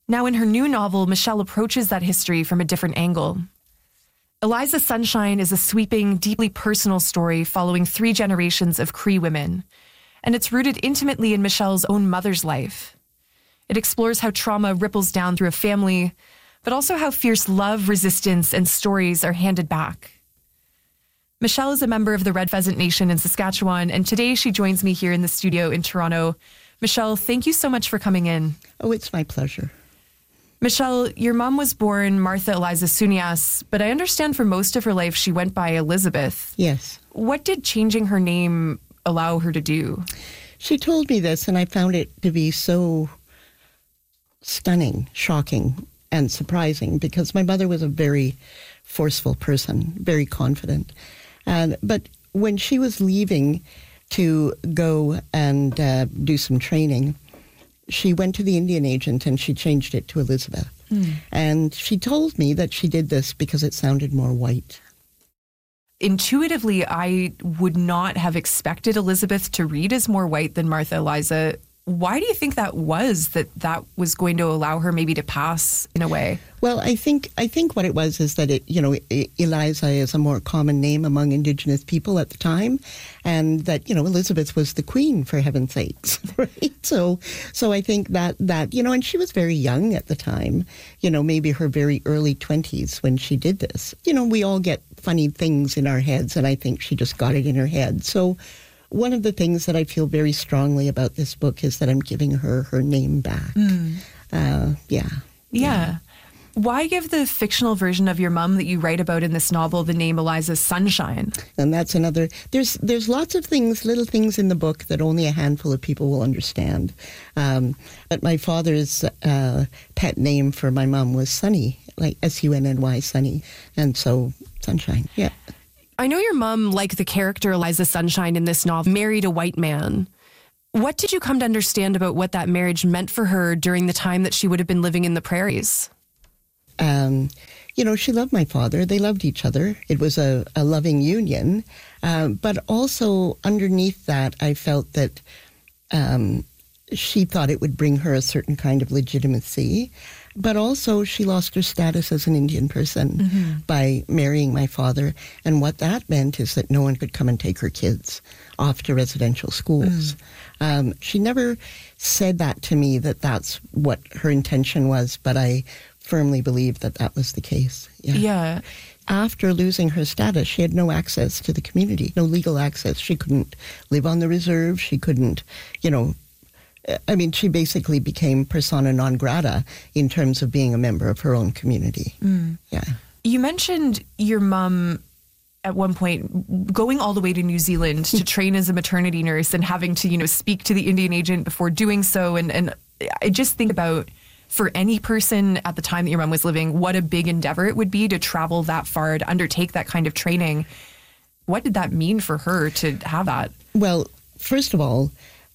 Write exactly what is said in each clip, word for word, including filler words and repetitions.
Now, in her new novel, Michelle approaches that history from a different angle. Eliza Sunshine is a sweeping, deeply personal story following three generations of Cree women, and it's rooted intimately in Michelle's own mother's life. It explores how trauma ripples down through a family, but also how fierce love, resistance, and stories are handed back. Michelle is a member of the Red Pheasant Nation in Saskatchewan, and today she joins me here in the studio in Toronto. Michelle, thank you so much for coming in. Oh, it's my pleasure. Michelle, your mom was born Martha Eliza Sunias, but I understand for most of her life she went by Elizabeth. Yes. What did changing her name allow her to do? She told me this, and I found it to be so stunning, shocking, and surprising, because my mother was a very forceful person, very confident. And but when she was leaving to go and uh, do some training, she went to the Indian agent and she changed it to Elizabeth. Mm. And she told me that she did this because it sounded more white. Intuitively, I would not have expected Elizabeth to read as more white than Martha Eliza. Why do you think that was, that that was going to allow her maybe to pass in a way? Well, I think I think what it was is that, it, you know, Eliza is a more common name among Indigenous people at the time, and that, you know, Elizabeth was the queen, for heaven's sakes, right? So so I think that, that, you know, and she was very young at the time, you know, maybe her very early twenties when she did this. You know, we all get funny things in our heads, and I think she just got it in her head. So one of the things that I feel very strongly about this book is that I'm giving her her name back. Mm. Uh, yeah. yeah. Yeah. Why give the fictional version of your mom that you write about in this novel the name Eliza Sunshine? And that's another, there's there's lots of things, little things in the book that only a handful of people will understand. Um, but my father's uh, pet name for my mom was Sunny, like S U N N Y, Sunny. And so Sunshine, yeah. I know your mom, like the character Eliza Sunshine in this novel, married a white man. What did you come to understand about what that marriage meant for her during the time that she would have been living in the prairies? Um, you know, she loved my father. They loved each other. It was a, a loving union. Uh, but also underneath that, I felt that um, she thought it would bring her a certain kind of legitimacy. But also she lost her status as an Indian person mm-hmm. by marrying my father. And what that meant is that no one could come and take her kids off to residential schools. Mm. Um, she never said that to me, that that's what her intention was, but I firmly believe that that was the case. Yeah. yeah. After losing her status, she had no access to the community, no legal access. She couldn't live on the reserve. She couldn't, you know, I mean, she basically became persona non grata in terms of being a member of her own community. Mm. Yeah. You mentioned your mom at one point going all the way to New Zealand to train as a maternity nurse and having to, you know, speak to the Indian agent before doing so. And, and I just think about, for any person at the time that your mom was living, what a big endeavor it would be to travel that far, to undertake that kind of training. What did that mean for her to have that? Well, first of all,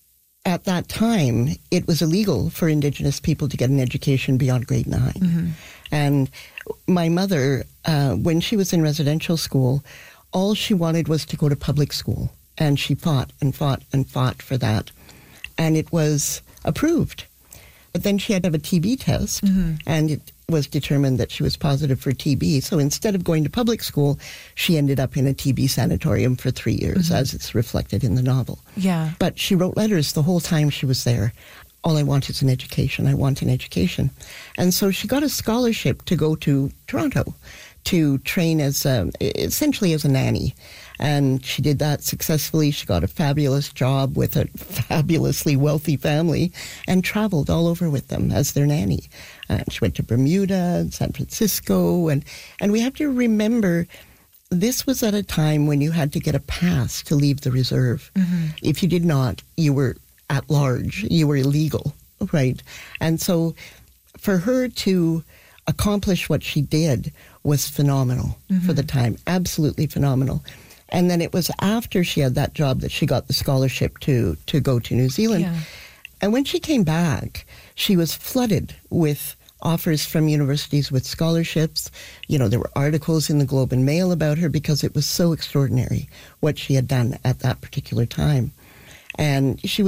at that time, it was illegal for Indigenous people to get an education beyond grade nine. Mm-hmm. And my mother, uh, when she was in residential school, all she wanted was to go to public school. And she fought and fought and fought for that. And it was approved. But then she had to have a T B test, mm-hmm. and it was determined that she was positive for T B. So instead of going to public school, she ended up in a T B sanatorium for three years, mm-hmm. as it's reflected in the novel. Yeah. But she wrote letters the whole time she was there. All I want is an education. I want an education. And so she got a scholarship to go to Toronto to train as a, essentially as a nanny. And she did that successfully. She got a fabulous job with a fabulously wealthy family and traveled all over with them as their nanny. And she went to Bermuda and San Francisco. And, and we have to remember, this was at a time when you had to get a pass to leave the reserve. Mm-hmm. If you did not, you were at large. You were illegal, right? And so for her to accomplish what she did was phenomenal mm-hmm. for the time, absolutely phenomenal. And then it was after she had that job that she got the scholarship to, to go to New Zealand. Yeah. And when she came back, she was flooded with offers from universities with scholarships. You know, there were articles in the Globe and Mail about her because it was so extraordinary what she had done at that particular time. And she was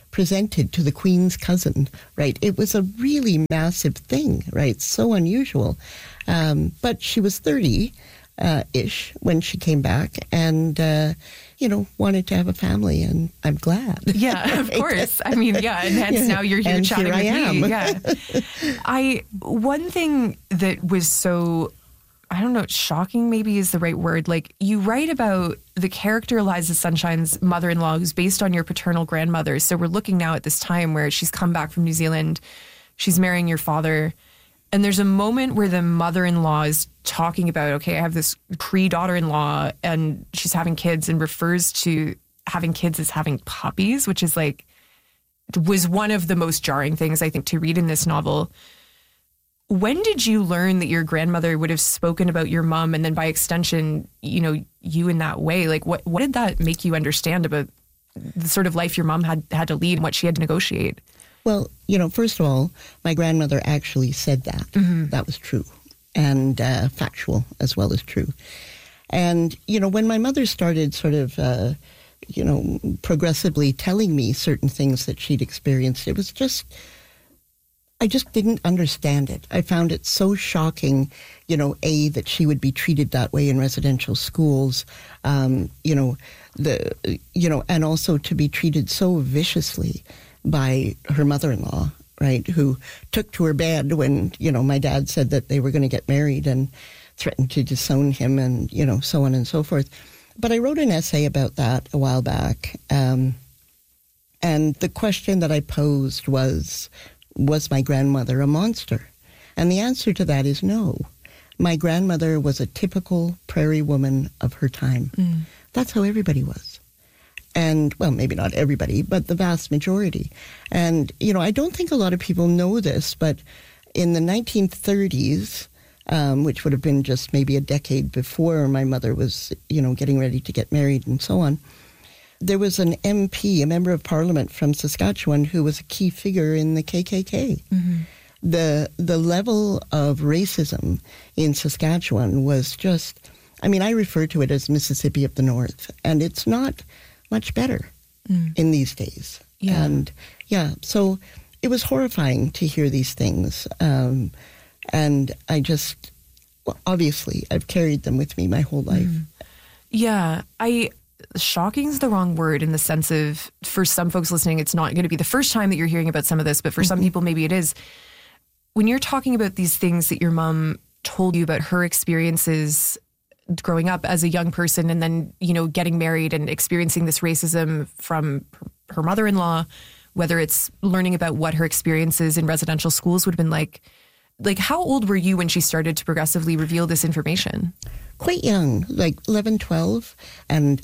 presented to the Queen's cousin, right? It was a really massive thing, right? So unusual. Um, but she was thirty-ish uh, when she came back and, uh, you know, wanted to have a family, and I'm glad. Yeah, of course. I mean, yeah, and hence yeah. now you're here and chatting here with I am. me. Yeah. I, one thing that was so, I don't know, shocking maybe is the right word. Like, you write about the character Eliza Sunshine's mother-in-law, who's based on your paternal grandmother. So we're looking now at this time where she's come back from New Zealand, she's marrying your father, and there's a moment where the mother-in-law is talking about, okay, I have this Cree daughter-in-law, and she's having kids, and refers to having kids as having puppies, which is like, was one of the most jarring things, I think, to read in this novel. When did you learn that your grandmother would have spoken about your mom, and then by extension, you know, you in that way? Like, what, what did that make you understand about the sort of life your mom had, had to lead and what she had to negotiate? Well, you know, first of all, my grandmother actually said that. Mm-hmm. That was true, and uh, factual as well as true. And, you know, when my mother started sort of, uh, you know, progressively telling me certain things that she'd experienced, it was just, I just didn't understand it. I found it so shocking, you know, A, that she would be treated that way in residential schools, um, you know, the, you know, and also to be treated so viciously by her mother-in-law, right, who took to her bed when, you know, my dad said that they were going to get married and threatened to disown him and, you know, so on and so forth. But I wrote an essay about that a while back. Um, and the question that I posed was, was my grandmother a monster? And the answer to that is no. My grandmother was a typical prairie woman of her time. Mm. That's how everybody was. And, well, maybe not everybody, but the vast majority. And, you know, I don't think a lot of people know this, but in the nineteen thirties, um, which would have been just maybe a decade before my mother was, you know, getting ready to get married and so on, there was an M P, a member of parliament from Saskatchewan, who was a key figure in the K K K. Mm-hmm. The, the level of racism in Saskatchewan was just, I mean, I refer to it as Mississippi of the North, and it's not much better mm. in these days. Yeah. And yeah, so it was horrifying to hear these things. Um, and I just, well, obviously, I've carried them with me my whole life. Mm. Yeah. I, shocking is the wrong word in the sense of, for some folks listening, it's not going to be the first time that you're hearing about some of this, but for mm-hmm. some people, maybe it is. When you're talking about these things that your mom told you about her experiences growing up as a young person and then, you know, getting married and experiencing this racism from her mother-in-law, whether it's learning about what her experiences in residential schools would have been like, like how old were you when she started to progressively reveal this information? Quite young, like eleven, twelve. And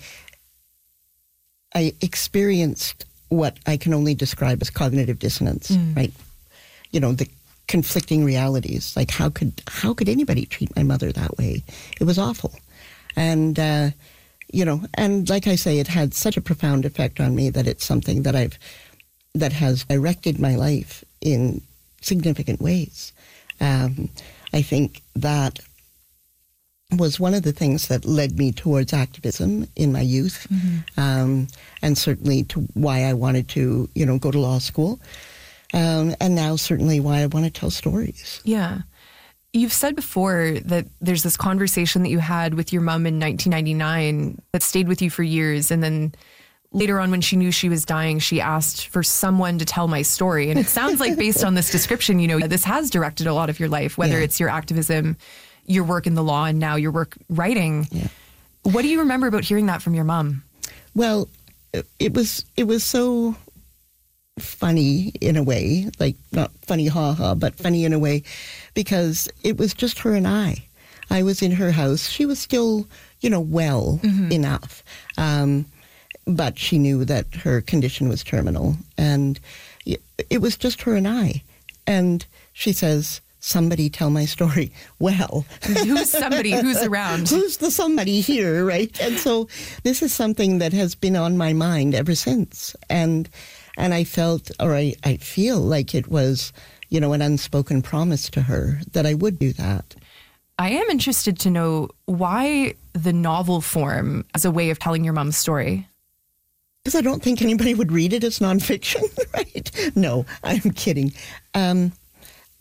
I experienced what I can only describe as cognitive dissonance, mm. right? You know, the conflicting realities. Like, how could how could anybody treat my mother that way? It was awful. And, uh, you know, and like I say, it had such a profound effect on me that it's something that I've, that has directed my life in significant ways. Um, I think that was one of the things that led me towards activism in my youth, mm-hmm. um, and certainly to why I wanted to, you know, go to law school. Um, and now certainly why I want to tell stories. Yeah. You've said before that there's this conversation that you had with your mom in nineteen ninety-nine that stayed with you for years. And then later on when she knew she was dying, she asked for someone to tell my story. And it sounds like based on this description, you know, this has directed a lot of your life, whether yeah. it's your activism, your work in the law, and now your work writing. Yeah. What do you remember about hearing that from your mom? Well, it was it was so funny in a way, like not funny ha ha, but funny in a way, because it was just her and I. I was in her house. She was still, you know, well mm-hmm. enough. Um, but she knew that her condition was terminal. And it was just her and I. And she says, somebody tell my story. Well, who's somebody? Who's around? Who's the somebody here, right? And so this is something that has been on my mind ever since. And and I felt, or I, I feel like it was, you know, an unspoken promise to her that I would do that. I am interested to know why the novel form as a way of telling your mom's story. because I don't think anybody would read it as nonfiction, right? No, I'm kidding. Um,